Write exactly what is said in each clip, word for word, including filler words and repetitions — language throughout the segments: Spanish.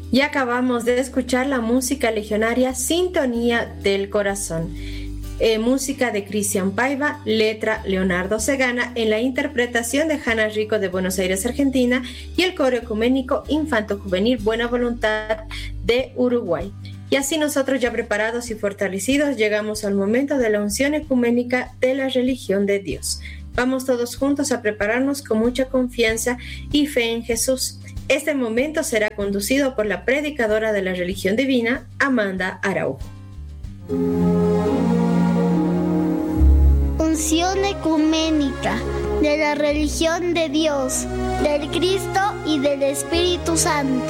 Y acabamos de escuchar la música legionaria Sintonía del Corazón, eh, música de Cristian Paiva, letra Leonardo Segana, en la interpretación de Hanna Rico de Buenos Aires, Argentina, y el coro ecuménico Infanto Juvenil Buena Voluntad de Uruguay. Y así nosotros, ya preparados y fortalecidos, llegamos al momento de la unción ecuménica de la religión de Dios. Vamos todos juntos a prepararnos con mucha confianza y fe en Jesús. Este momento será conducido por la predicadora de la religión divina, Amanda Araujo. Unción ecuménica de la religión de Dios, del Cristo y del Espíritu Santo.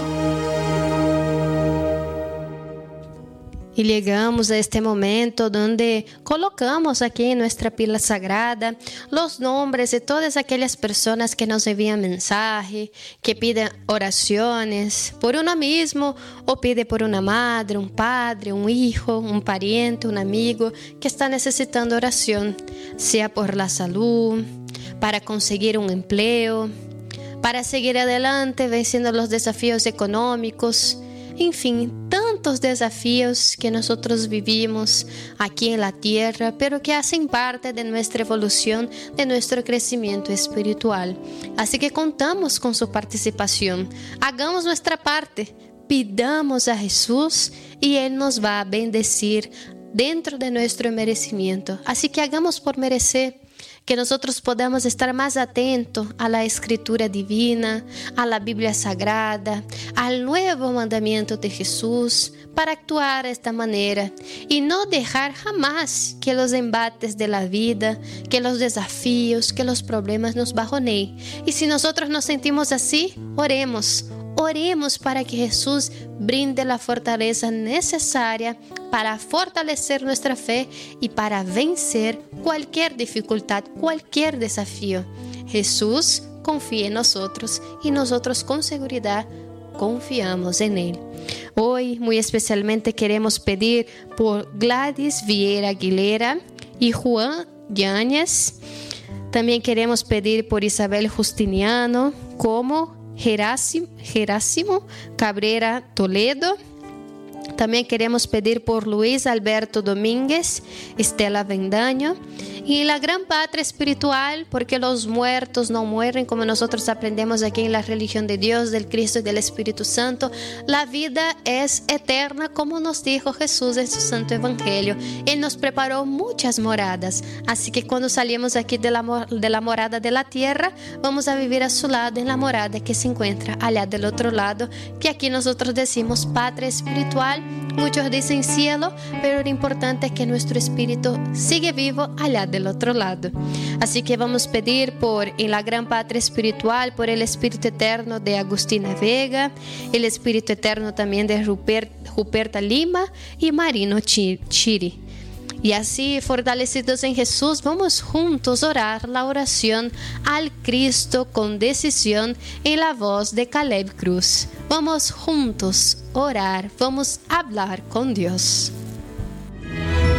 Y llegamos a este momento donde colocamos aquí en nuestra pila sagrada los nombres de todas aquellas personas que nos envían mensaje, que piden oraciones por uno mismo o pide por una madre, un padre, un hijo, un pariente, un amigo que está necesitando oración, sea por la salud, para conseguir un empleo, para seguir adelante venciendo los desafíos económicos. En fin, tantos desafíos que nosotros vivimos aquí en la tierra, pero que hacen parte de nuestra evolución, de nuestro crecimiento espiritual. Así que contamos con su participación. Hagamos nuestra parte, pidamos a Jesús y Él nos va a bendecir dentro de nuestro merecimiento. Así que hagamos por merecer, que nosotros podamos estar más atentos a la escritura divina, a la Biblia Sagrada, al nuevo mandamiento de Jesús, para actuar de esta manera y no dejar jamás que los embates de la vida, que los desafíos, que los problemas nos bajoneen. Y si nosotros nos sentimos así, oremos. Oremos para que Jesús brinde la fortaleza necesaria para fortalecer nuestra fe y para vencer cualquier dificultad, cualquier desafío. Jesús confía en nosotros y nosotros con seguridad confiamos en Él. Hoy muy especialmente queremos pedir por Gladys Vieira Aguilera y Juan Yáñez. También queremos pedir por Isabel Justiniano, como Gerásimo, Gerásimo Cabrera Toledo. También queremos pedir por Luis Alberto Domínguez, Estela Vendaño, y la gran patria espiritual, porque los muertos no mueren, como nosotros aprendemos aquí en la religión de Dios, del Cristo y del Espíritu Santo. La vida es eterna, como nos dijo Jesús en su Santo Evangelio. Él nos preparó muchas moradas, así que cuando salimos aquí de la, de la morada de la tierra, vamos a vivir a su lado en la morada que se encuentra allá del otro lado, que aquí nosotros decimos patria espiritual. Muchos dicen cielo, pero lo importante es que nuestro espíritu sigue vivo allá del otro lado. Así que vamos a pedir por en la gran patria espiritual, por el espíritu eterno de Agustina Vega, el espíritu eterno también de Rupert, Ruperta Lima y Marino Chiri. Y así, fortalecidos en Jesús, vamos juntos a orar la oración al Cristo con decisión en la voz de Caleb Cruz. Vamos juntos a orar, vamos a hablar con Dios.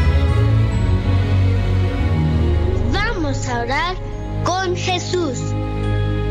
Vamos a orar con Jesús.